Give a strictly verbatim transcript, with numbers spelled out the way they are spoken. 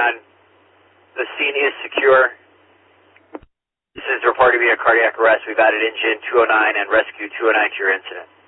nine. The scene is secure. This is reported to be a cardiac arrest. We've added engine two oh nine and rescue two oh nine to your incident.